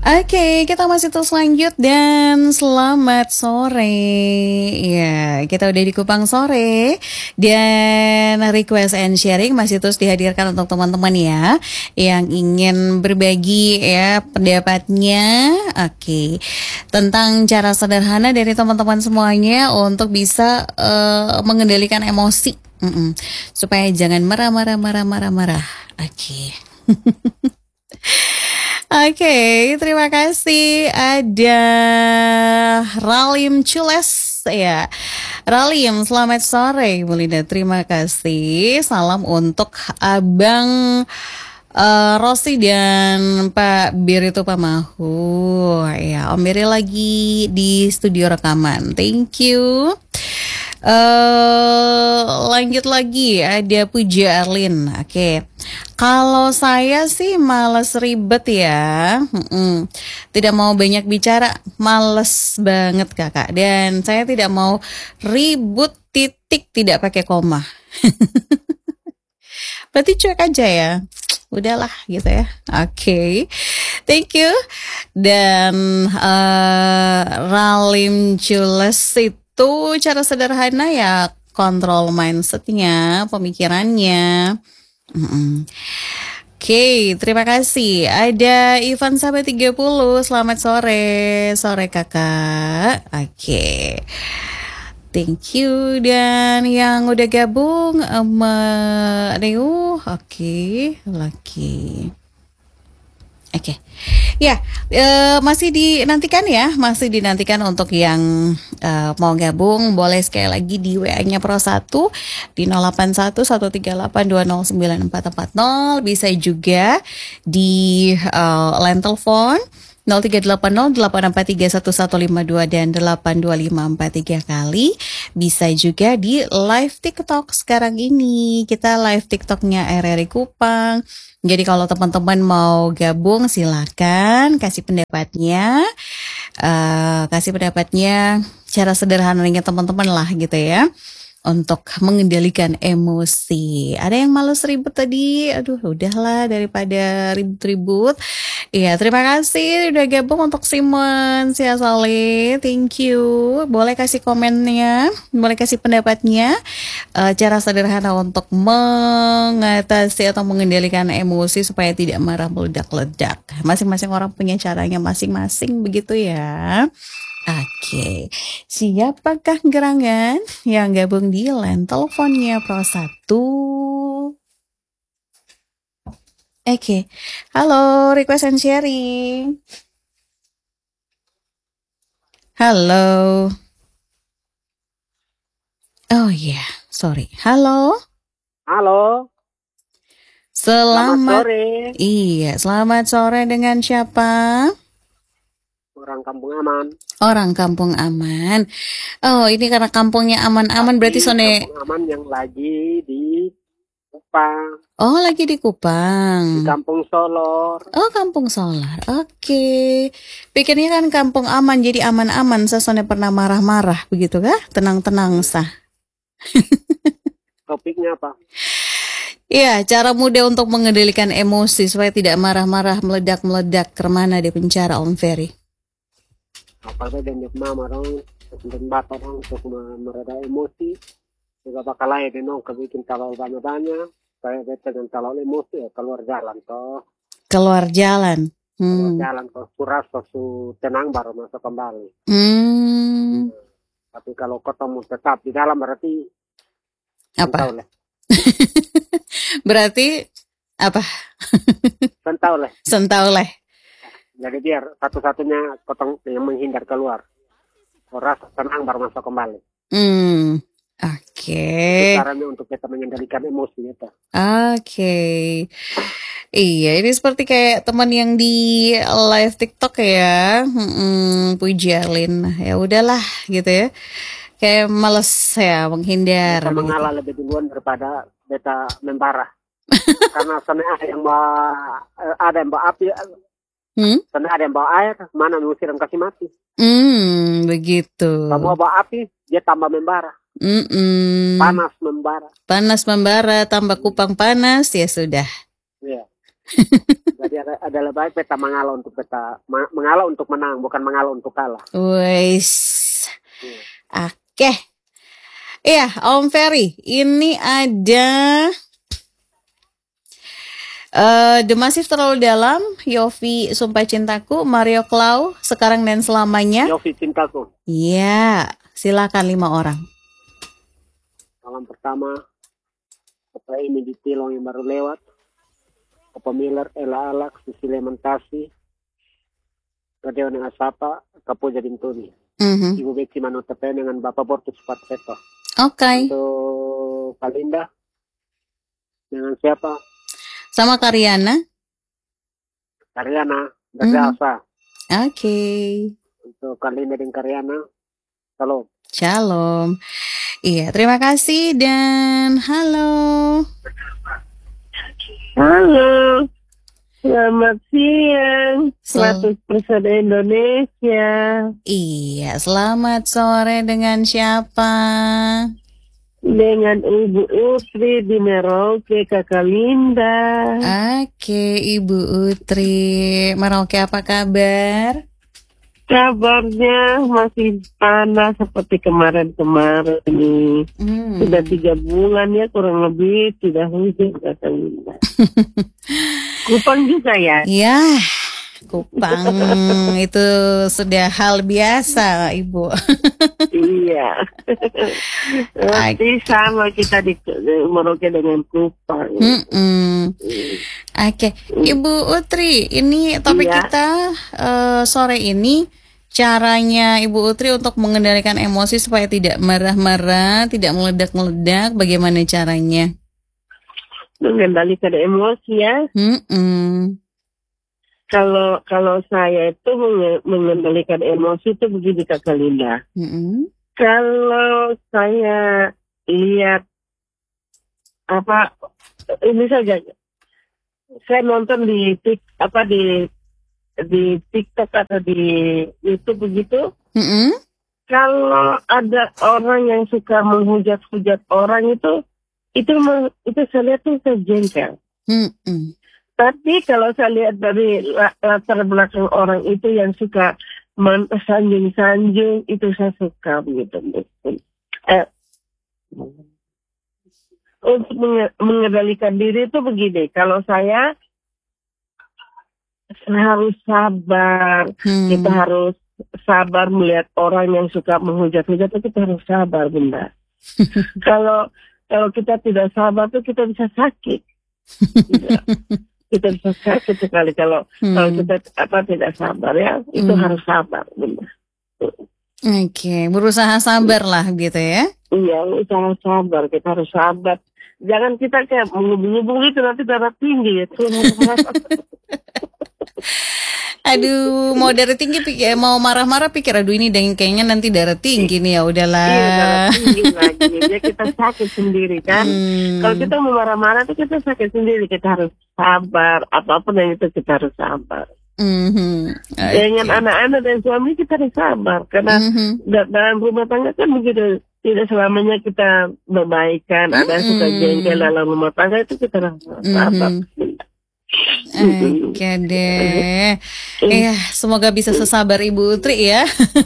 Oke, kita masih terus lanjut dan selamat sore. Ya, kita udah di Kupang sore dan request and sharing masih terus dihadirkan untuk teman-teman ya yang ingin berbagi ya pendapatnya. Oke, tentang cara sederhana dari teman-teman semuanya untuk bisa mengendalikan emosi. Supaya jangan marah. Oke. Oke, terima kasih. Ada Ralim Cules ya. Ralim, selamat sore Bu Linda. Terima kasih. Salam untuk Abang Rosi dan Pak Birito Pamahu. Ya, Om Biri lagi di studio rekaman. Thank you. Lanjut lagi ada Puja Arlin. Oke. Kalau saya sih males ribet ya. Tidak mau banyak bicara, males banget Kakak. Dan saya tidak mau ribut titik tidak pakai koma. Berarti cuek aja ya. Udahlah gitu ya. Oke. Thank you. Dan Ralim Jules itu cara sederhana ya kontrol mindsetnya, pemikirannya. Oke, terima kasih. Ada Ivan Sahabat 30. Selamat sore Kakak. Oke. Thank you. Dan yang udah gabung Neo. Oke, lagi. Oke. Ya, masih dinantikan untuk yang mau gabung, boleh sekali lagi di WA-nya Pro 1 di 081138209440, bisa juga di line telepon 038084311152 dan 82543 kali. Bisa juga di live TikTok sekarang ini. Kita live TikToknya RRI Kupang. Jadi kalau teman-teman mau gabung silakan kasih pendapatnya. Cara sederhananya teman-teman lah gitu ya. Untuk mengendalikan emosi. Ada yang males ribet tadi? Aduh, udahlah daripada ribut-ribut. Iya, terima kasih udah gabung untuk Simon Siasale. Thank you. Boleh kasih komennya, boleh kasih pendapatnya. Cara sederhana untuk mengatasi atau mengendalikan emosi supaya tidak marah meledak-ledak. Masing-masing orang punya caranya masing-masing begitu ya. Oke, siapakah gerangan yang gabung di line teleponnya Pro 1? Oke, halo, request and sharing. Halo. Oh iya, sorry. Halo. Halo. Selamat sore. Iya, selamat sore dengan siapa? Orang Kampung Aman. Orang Kampung Aman. Oh, ini karena kampungnya aman-aman berarti Sone. Kampung Aman yang lagi di Kupang. Oh, lagi di Kupang. Di Kampung Solor. Oh, Kampung Solar. Oke. Pikirnya kan Kampung Aman jadi aman-aman. Sone pernah marah-marah begitu kah? Tenang-tenang sah. Topiknya apa? Iya, cara mudah untuk mengendalikan emosi supaya tidak marah-marah meledak-meledak. Kemana di penjara Om Ferry? Apa saja yang mama dong, bapak dong untuk mereda emosi. Juga bakal lain dong, kebikin kalau banyak-banyak. Saya bete dan kalau emosi ya keluar jalan toh. Keluar jalan. Keluar jalan toh, kuras toh tenang baru masuk kembali. Tapi kalau ketemu tetap di dalam berarti apa? Berarti apa? Sentauleh. Jadi biar satu-satunya kotong yang menghindar keluar. Rasa tenang baru masuk kembali. Oke. Caranya untuk kita mengendalikan emosi kita. Oke. Iya, ini seperti kayak teman yang di live TikTok ya. Puji Arlin. Ya udahlah gitu ya. Kayak males ya menghindar. Kita mengalah lebih duluan daripada beta membara. Karena sana ada yang bawa api. Sana ada yang bawa air, mana mengusir yang kasih mati. Begitu. Kamu bawa api, dia tambah membara. Panas membara, tambah Kupang panas, ya sudah. Iya. Jadi adalah baik peta mengalah untuk mengalah untuk menang, bukan mengalah untuk kalah. Wes. Oke. Iya, Om Ferry, ini ada The Massive Terlalu Dalam, Yofi Sumpah Cintaku, Mario Clau, Sekarang dan Selamanya. Yofi Cintaku. Iya, silakan 5 orang. Malam pertama, apa ini di Tilong yang baru lewat. Apa Miller, Ella Alak, Sisilia Mentasi, Kadeone Asapa, Kapuja Dintuni. Ibu Beci Manutepe dengan Bapak Bortus Patseto. Oke. Untuk Kalinda, dengan siapa? Sama Karyana. Karyana, Berdasa. Oke. Untuk Kalinda dan Karyana, salam. Shalom. Iya, terima kasih dan halo. Halo, selamat siang, 100% Indonesia. Iya, selamat sore dengan siapa? Dengan Ibu Utri di Merauke, Kakak Linda. Oke, Ibu Utri. Merauke apa kabar? Kabarnya masih panas seperti kemarin-kemarin ini. Sudah 3 bulan ya kurang lebih tidak hujan, Kakak Linda. Kupang juga ya? Ya, Kupang itu sudah hal biasa, Ibu. Iya. Nanti sama kita di Merauke dengan Kupang. Oke, Ibu Utri, ini topik kita sore ini, caranya Ibu Utri untuk mengendalikan emosi supaya tidak marah-marah, tidak meledak-meledak, bagaimana caranya? Mengendalikan emosi ya. Kalau saya itu mengendalikan emosi itu begini, Kakak Linda. Kalau saya lihat ini saja, saya nonton di TikTok atau di YouTube begitu. Kalau ada orang yang suka menghujat-hujat orang itu saya lihat tuh saya jengkel. Tapi kalau saya lihat dari latar belakang orang itu yang suka sanjung-sanjung, itu saya suka begitu. Untuk mengendalikan diri itu begini, kalau saya harus sabar. Kita harus sabar melihat orang yang suka menghujat-hujat, itu kita harus sabar, Bunda. Kalau kita tidak sabar tuh kita bisa sakit. Kita bisa sakit sekali kalau kita tidak sabar ya, itu harus sabar, Bunda. Oke, berusaha sabar lah gitu ya. Iya, usaha sabar, kita harus sabar. Jangan kita kayak menghubung itu nanti darah tinggi ya. Aduh, mau darah tinggi mau marah-marah pikir aduh ini kayaknya nanti darah tinggi nih, ya udahlah. Iya, darah tinggi lagi. Jadi kita sakit sendiri kan. Kalau kita mau marah-marah itu kita sakit sendiri, kita harus sabar. Apapun yang itu kita harus sabar. Dengan anak-anak dan suami kita harus sabar karena dalam rumah tangga kan begitu, tidak selamanya kita berbaikan. Ada yang suka jengkel dalam rumah tangga, itu kita harus sabar. Oke deh. Ya, semoga bisa sesabar Ibu Utri ya.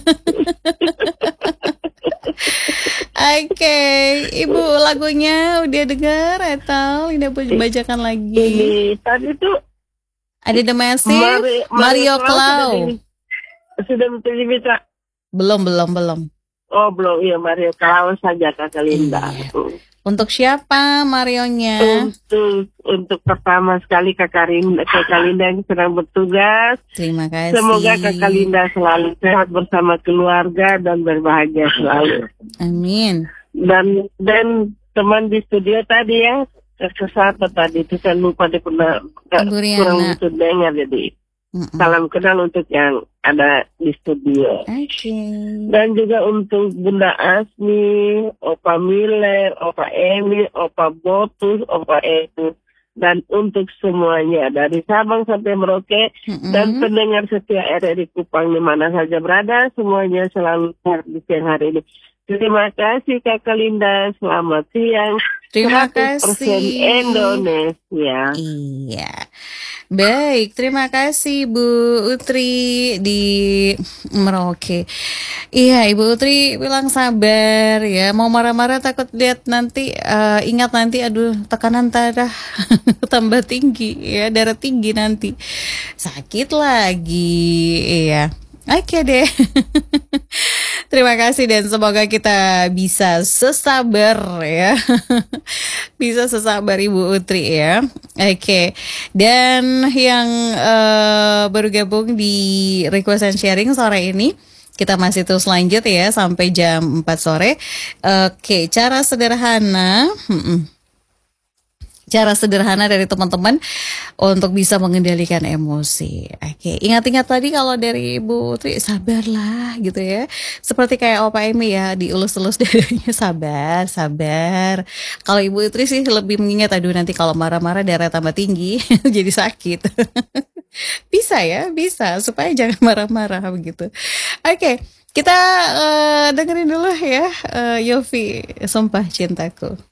Oke, Ibu, lagunya udah dengar atau tidak bacakan lagi? Ini tadi tuh ada The Massive, Mario Clau. Sudah bisa? Belum. Oh, belum. Iya, Mario Clau saja, Kakak Linda. Untuk siapa Marionya? Untuk pertama sekali Kakak Linda yang sedang bertugas. Terima kasih. Semoga Kakak Linda selalu sehat bersama keluarga dan berbahagia selalu. Amin. Dan teman di studio tadi ya, kesehatan tadi itu saya lupa kurang begitu dengar, jadi salam kenal untuk yang ada di studio. Dan juga untuk Bunda Asmi, Opa Miller, Opa Emi, Opa Botus, Opa Edu, dan untuk semuanya dari Sabang sampai Merauke dan pendengar setia RRI Kupang di mana saja berada, semuanya selalu sehat di siang hari ini. Terima kasih Kakak Linda, selamat siang. Terima 100% kasih. Indonesia. Iya. Baik, terima kasih Bu Utri di Merauke. Iya, Ibu Utri bilang sabar ya. Mau marah-marah takut lihat nanti, ingat nanti aduh tekanan darah tambah tinggi ya, darah tinggi nanti. Sakit lagi. Iya. Oke deh. Terima kasih dan semoga kita bisa sesabar ya. Bisa sesabar Ibu Utri ya. Oke. Dan yang baru gabung di Request and Sharing sore ini, kita masih terus lanjut ya sampai jam 4 sore. Oke, cara sederhana dari teman-teman untuk bisa mengendalikan emosi. Oke, ingat-ingat tadi kalau dari Ibu Tri, sabarlah gitu ya. Seperti kayak Opa Emi ya, dielus-elus dadanya, sabar. Kalau Ibu Tri sih lebih mengingat, aduh nanti kalau marah-marah darah tambah tinggi, jadi sakit. Bisa ya, bisa, supaya jangan marah-marah begitu. Oke, kita dengerin dulu ya, Yofi, Sumpah Cintaku.